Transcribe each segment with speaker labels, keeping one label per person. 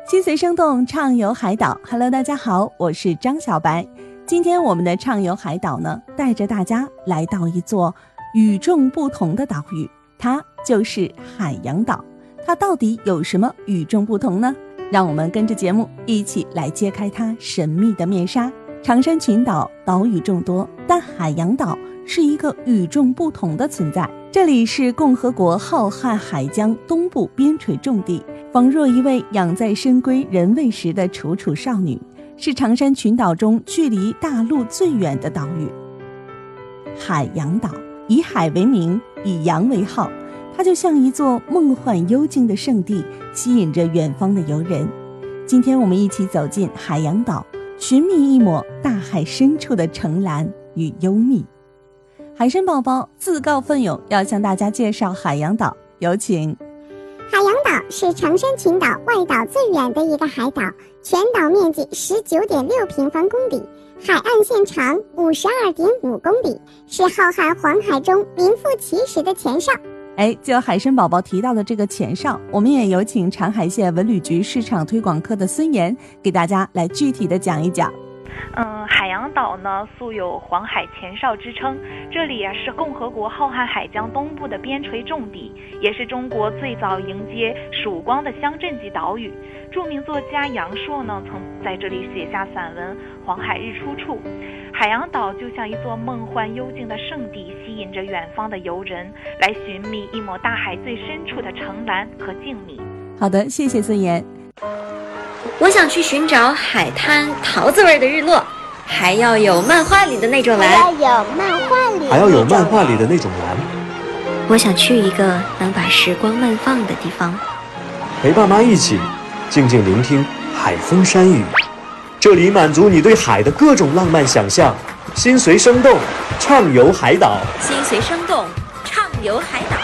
Speaker 1: 心随声动，畅游海岛。Hello， 大家好，我是张小白。今天我们的畅游海岛呢，带着大家来到一座与众不同的岛屿，它就是海洋岛。它到底有什么与众不同呢？让我们跟着节目一起来揭开它神秘的面纱。长山群岛岛屿众多，但海洋岛是一个与众不同的存在。这里是共和国浩瀚海疆东部边陲重地，仿若一位养在深闺人未识的楚楚少女，是长山群岛中距离大陆最远的岛屿。海洋岛以海为名，以洋为号，它就像一座梦幻幽静的圣地，吸引着远方的游人。今天我们一起走进海洋岛，寻觅一抹大海深处的澄蓝与幽秘。海参宝宝自告奋勇要向大家介绍海洋岛，有请。
Speaker 2: 海洋岛是长山群岛外岛最远的一个海岛，全岛面积 19.6 平方公里，海岸线长 52.5 公里，是浩瀚黄海中名副其实的前哨。
Speaker 1: 就海参宝宝提到的这个前哨，我们也有请长海县文旅局市场推广科的孙岩给大家来具体的讲一讲。
Speaker 3: 海洋岛呢素有黄海前哨之称，这里是共和国浩瀚海疆东部的边陲重地，也是中国最早迎接曙光的乡镇级岛屿。著名作家杨朔呢曾在这里写下散文《黄海日出处》。海洋岛就像一座梦幻幽静的圣地，吸引着远方的游人来寻觅一抹大海最深处的澄蓝和静谧。
Speaker 1: 好的，谢谢孙岩。
Speaker 4: 我想去寻找海滩桃子味的日落，还要有漫画里的那种蓝，
Speaker 2: 还要有漫画里的那种蓝。
Speaker 4: 我想去一个能把时光慢放的地方，
Speaker 5: 陪爸妈一起静静聆听海风山雨，这里满足你对海的各种浪漫想象。心随声动，畅游海岛。
Speaker 4: 心随声动，畅游海岛。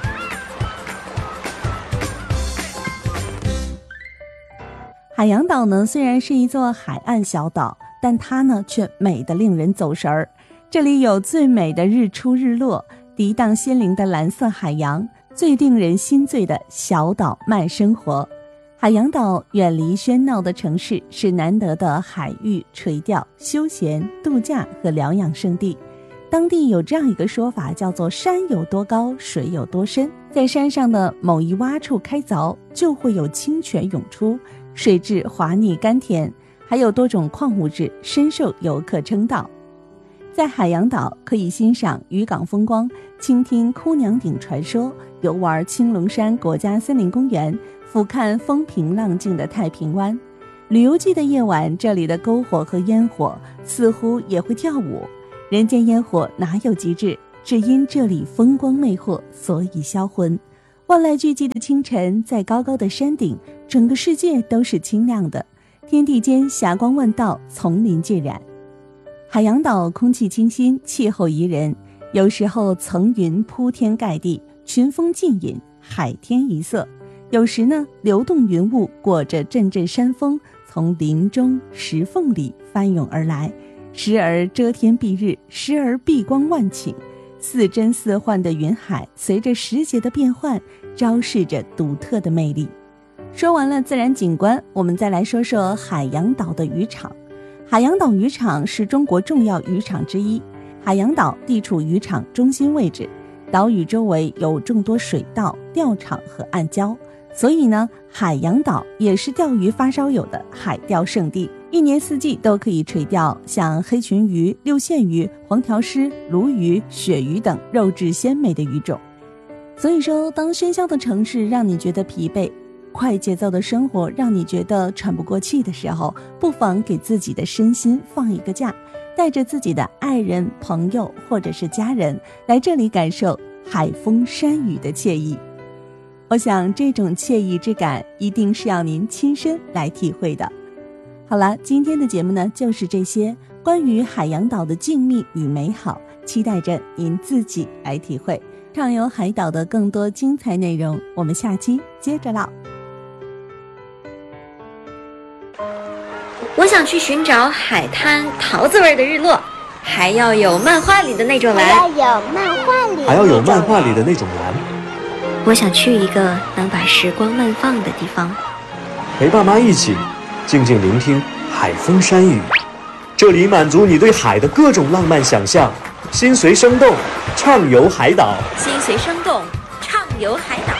Speaker 1: 海洋岛呢，虽然是一座海岸小岛，但它呢却美得令人走神儿。这里有最美的日出日落，涤荡心灵的蓝色海洋，最令人心醉的小岛慢生活。海洋岛远离喧闹的城市，是难得的海域垂钓、休闲、度假和疗养胜地。当地有这样一个说法，叫做山有多高，水有多深。在山上的某一洼处开凿，就会有清泉涌出，水质滑腻甘甜，还有多种矿物质，深受游客称道。在海洋岛可以欣赏渔港风光，倾听哭娘顶传说，游玩青龙山国家森林公园，俯瞰风平浪静的太平湾。旅游季的夜晚，这里的篝火和烟火似乎也会跳舞。人间烟火哪有极致，只因这里风光魅惑，所以销魂。万籁俱寂的清晨，在高高的山顶，整个世界都是清亮的，天地间霞光万道，丛林尽染。海洋岛空气清新，气候宜人，有时候层云铺天盖地，群峰尽隐，海天一色；有时呢，流动云雾裹着阵阵山风，从林中石缝里翻涌而来，时而遮天蔽日，时而碧光万顷。似真似幻的云海随着时节的变换，昭示着独特的魅力。说完了自然景观，我们再来说说海洋岛的渔场。海洋岛渔场是中国重要渔场之一，海洋岛地处渔场中心位置，岛屿周围有众多水道、钓场和暗礁，所以呢，海洋岛也是钓鱼发烧友的海钓胜地，一年四季都可以垂钓像黑鲟鱼、六线鱼、黄条虱、鲈鱼、鳕鱼等肉质鲜美的鱼种。所以说，当喧嚣的城市让你觉得疲惫，快节奏的生活让你觉得喘不过气的时候，不妨给自己的身心放一个假，带着自己的爱人、朋友或者是家人来这里感受海风山雨的惬意。我想这种惬意之感一定是要您亲身来体会的。好了，今天的节目呢就是这些关于海洋岛的静谧与美好，期待着您自己来体会。畅游海岛的更多精彩内容，我们下期接着唠。
Speaker 4: 我想去寻找海滩桃子味的日落，还要有漫画里的那种蓝，
Speaker 5: 还要有漫画里的那种蓝。
Speaker 4: 我想去一个能把时光慢放的地方，
Speaker 5: 陪爸妈一起静静聆听海风山语。这里满足你对海的各种浪漫想象，心随生动，畅游海岛。
Speaker 4: 心随生动，畅游海岛。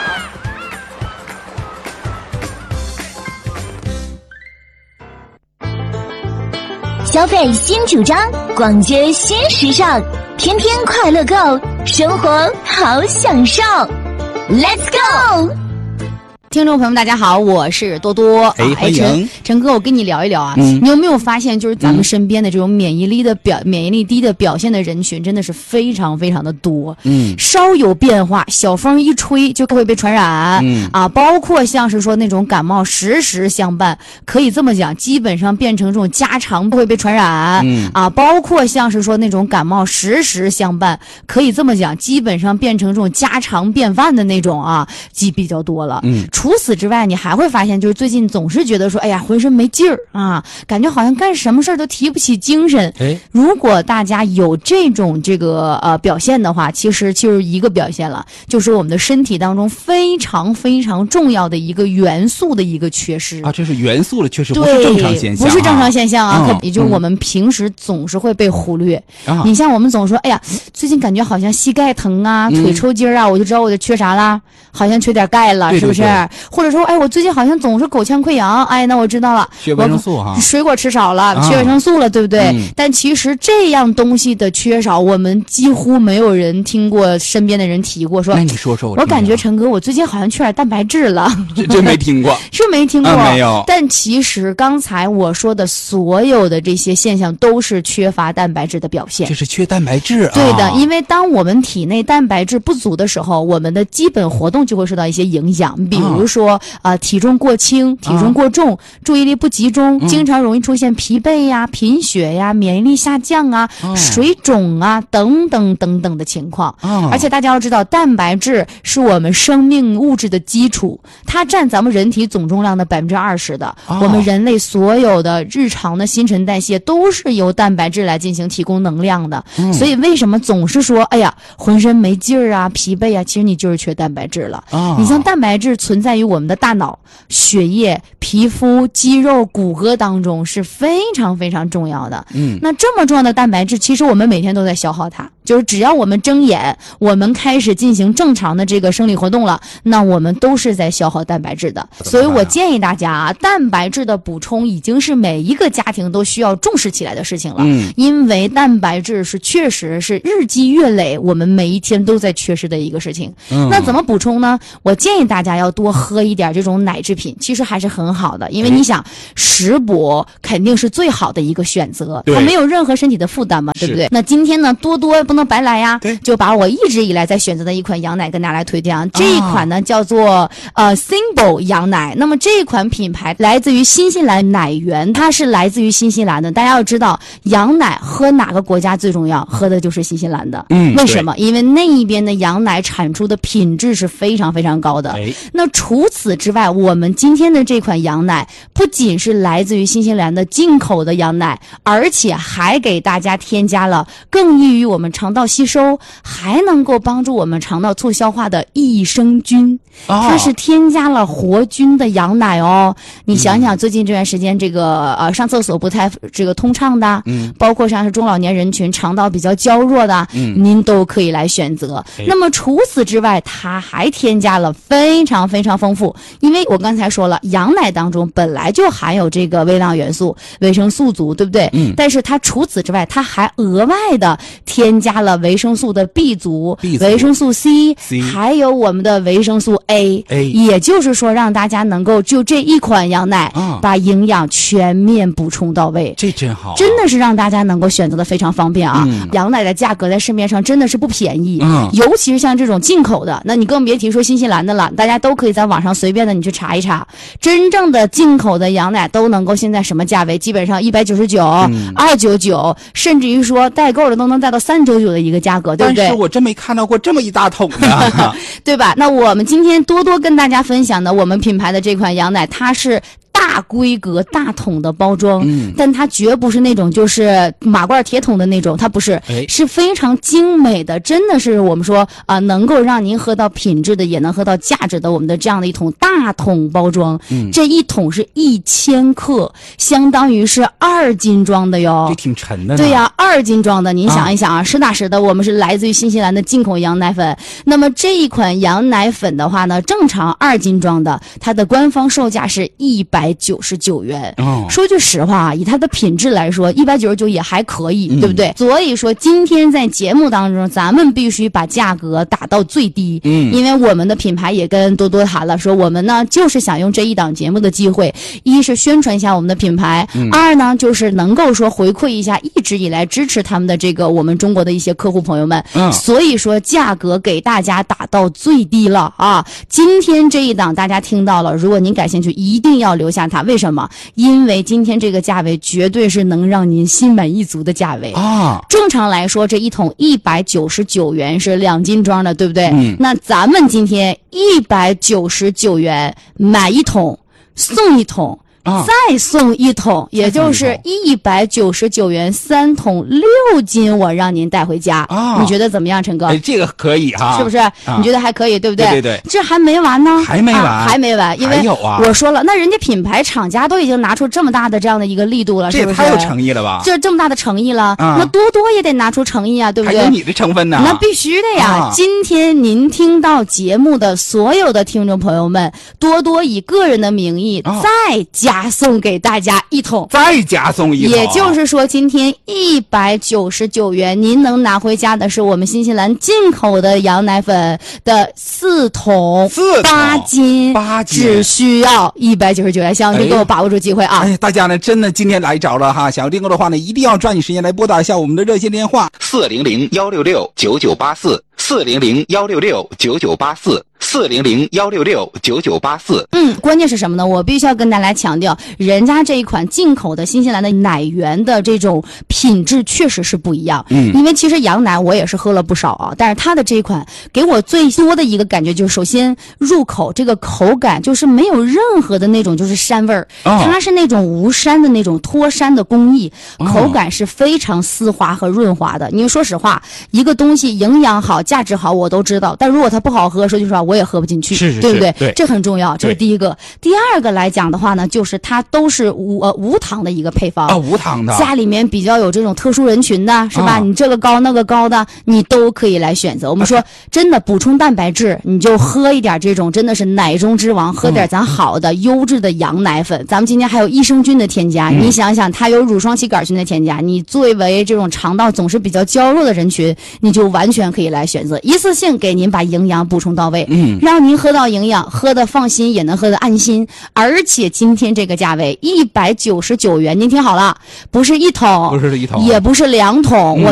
Speaker 6: 消费新主张，逛街新时尚，天天快乐购，生活好享受。Let's go！
Speaker 7: 听众朋友们，大家好，我是多多。
Speaker 8: 欢迎
Speaker 7: 陈哥，我跟你聊一聊啊。你有没有发现，就是咱们身边的这种免疫力低的表现的人群，真的是非常非常的多。稍有变化，小风一吹就会被传染。包括像是说那种感冒时时相伴，可以这么讲，基本上变成这种家常不会被传染。包括像是说那种感冒时时相伴，可以这么讲，基本上变成这种家常便饭的那种啊，比较多了。除此之外，你还会发现，就是最近总是觉得说，哎呀，浑身没劲儿啊，感觉好像干什么事儿都提不起精神。如果大家有这种表现的话，其实就是一个表现了，就是我们的身体当中非常非常重要的一个元素的一个缺失
Speaker 8: 啊，这是元素的缺失，不是正常现象，
Speaker 7: 不是正常现象啊。也就是我们平时总是会被忽略。你像我们总说，哎呀，最近感觉好像膝盖疼啊，腿抽筋啊，我就知道我就缺啥啦，好像缺点钙了，是不是？或者说，哎，我最近好像总是口腔溃疡，哎，那我知道了，
Speaker 8: 缺维生素哈，
Speaker 7: 水果吃少了，缺维生素了，对不对？但其实这样东西的缺少，我们几乎没有人听过身边的人提过。说，
Speaker 8: 那你说说，
Speaker 7: 我感觉陈哥，我最近好像缺点蛋白质了，
Speaker 8: 这没听过，
Speaker 7: 是没听过，
Speaker 8: 没有。
Speaker 7: 但其实刚才我说的所有的这些现象，都是缺乏蛋白质的表现。
Speaker 8: 这是缺蛋白质啊？
Speaker 7: 对的，因为当我们体内蛋白质不足的时候，我们的基本活动就会受到一些影响，比如说体重过轻、体重过重、注意力不集中，经常容易出现疲惫呀、贫血呀、免疫力下降啊、水肿啊等等等等的情况。而且大家要知道，蛋白质是我们生命物质的基础，它占咱们人体总重量的20%的。我们人类所有的日常的新陈代谢都是由蛋白质来进行提供能量的。所以为什么总是说，哎呀，浑身没劲儿啊、疲惫啊，其实你就是缺蛋白质了。你像蛋白质存在于我们的大脑、血液、皮肤、肌肉、骨骼当中，是非常非常重要的。那这么重要的蛋白质，其实我们每天都在消耗它，就是只要我们睁眼，我们开始进行正常的这个生理活动了，那我们都是在消耗蛋白质的。所以我建议大家啊，蛋白质的补充已经是每一个家庭都需要重视起来的事情了。因为蛋白质是确实是日积月累，我们每一天都在缺失的一个事情。那怎么补充呢？我建议大家要多喝一点这种奶制品，其实还是很好的，因为你想，食补肯定是最好的一个选择，它没有任何身体的负担嘛，对不对？那今天呢，多多不能白来呀，就把我一直以来在选择的一款羊奶跟大家来推荐。这一款呢叫做Symbol 羊奶，那么这一款品牌来自于新西兰奶源，它是来自于新西兰的。大家要知道，羊奶喝哪个国家最重要？喝的就是新西兰的。为什么？因为那一边的羊奶产出的品质是非常非常高的。那除此之外，我们今天的这款羊奶不仅是来自于新西兰的进口的羊奶，而且还给大家添加了更易于我们肠道吸收，还能够帮助我们肠道促消化的益生菌。它是添加了活菌的羊奶哦。你想想，最近这段时间这个上厕所不太这个通畅的，包括像是中老年人群肠道比较娇弱的，您都可以来选择。那么除此之外，它还添加了非常非常丰富，因为我刚才说了，羊奶当中本来就含有这个微量元素、维生素族，对不对？但是它除此之外，它还额外的添加了维生素的 B 族、维生素 C， 还有我们的维生素 A， 也就是说让大家能够就这一款羊奶把营养全面补充到位。
Speaker 8: 这真好，
Speaker 7: 真的是让大家能够选择的非常方便啊。羊奶的价格在市面上真的是不便宜，尤其是像这种进口的，那你更别提说新西兰的了，大家都可以在网上随便的你去查一查，真正的进口的羊奶都能够现在什么价位？基本上199、299，甚至于说代购的都能带到399的一个价格，对不对？
Speaker 8: 但是我真没看到过这么一大桶的，
Speaker 7: 对吧？那我们今天多多跟大家分享的我们品牌的这款羊奶，它是大大规格大桶的包装，但它绝不是那种就是马罐铁桶的那种，它不是，是非常精美的，真的是我们说能够让您喝到品质的，也能喝到价值的，我们的这样的一桶大桶包装，这一桶是1000克，相当于是2斤装的哟，
Speaker 8: 这挺沉的呢。
Speaker 7: 对呀，2斤装的，您想一想啊，实打实的，我们是来自于新西兰的进口羊奶粉。那么这一款羊奶粉的话呢，正常2斤装的，它的官方售价是199元。说句实话啊，以它的品质来说，199也还可以，对不对？所以说今天在节目当中，咱们必须把价格打到最低。因为我们的品牌也跟多多谈了，说我们呢就是想用这一档节目的机会，一是宣传一下我们的品牌，二呢就是能够说回馈一下一直以来支持他们的这个我们中国的一些客户朋友们。所以说价格给大家打到最低了啊！今天这一档大家听到了，如果您感兴趣，一定要留下它。为什么？因为今天这个价位绝对是能让您心满意足的价位啊！正常来说，这一桶199元是2斤装的，对不对？那咱们今天199元买一桶送一桶。再送一桶，也就是199元3桶6斤，我让您带回家。你觉得怎么样，陈哥？
Speaker 8: 这个可以哈，
Speaker 7: 是不是？你觉得还可以，对不对？
Speaker 8: 对对对，
Speaker 7: 这还没完呢，
Speaker 8: 还没完，
Speaker 7: 还没完，因为我说了，那人家品牌厂家都已经拿出这么大的这样的一个力度了，是不是？
Speaker 8: 这也太有诚意了吧？
Speaker 7: 这么大的诚意了，那多多也得拿出诚意啊，对不对？
Speaker 8: 还有你的成分呢，
Speaker 7: 那必须的呀。今天您听到节目的所有的听众朋友们，多多以个人的名义再加送给大家一桶，
Speaker 8: 再加送一桶，
Speaker 7: 也就是说今天199元，您能拿回家的是我们新西兰进口的羊奶粉的4桶8斤，只需要199元，希望您给我把握住机会啊！
Speaker 8: 大家呢真的今天来着了哈，想要订购的话呢，一定要抓紧时间来拨打一下我们的热线电话
Speaker 5: 400-166-9984，400-166-9984，400-166-9984。
Speaker 7: 关键是什么呢？我必须要跟大家强调，人家这一款进口的新西兰的奶源的这种品质确实是不一样。因为其实羊奶我也是喝了不少啊，但是它的这一款给我最多的一个感觉就是，首先入口这个口感就是没有任何的那种就是膻味儿，它是那种无膻的那种脱膻的工艺，口感是非常丝滑和润滑的。你说实话，一个东西营养好、价值好我都知道，但如果它不好喝，说句实话我也喝不进去，对不对？
Speaker 8: 对，
Speaker 7: 这很重要，这是第一个。第二个来讲的话呢，就是它都是无糖的一个配方
Speaker 8: 无糖的。
Speaker 7: 家里面比较有这种特殊人群的，是吧？你这个高那个高的，你都可以来选择。我们说真的补充蛋白质，你就喝一点这种真的是奶中之王，喝点咱好的优质的羊奶粉。咱们今天还有益生菌的添加，你想想它有乳双歧杆菌的添加，你作为这种肠道总是比较娇弱的人群，你就完全可以来选择，一次性给您把营养补充到位，让您喝到营养，喝的放心，也能喝的安心。而且今天这个价位199元，您听好了，不是一桶，
Speaker 8: 不是一桶，
Speaker 7: 也不是2桶，我